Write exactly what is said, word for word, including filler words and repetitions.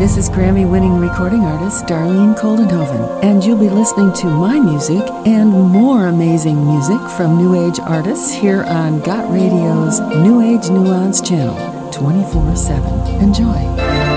This is Grammy-winning recording artist Darlene Koldenhoven, and you'll be listening to my music and more amazing music from New Age artists here on Got Radio's New Age Nuance channel, twenty-four seven. Enjoy.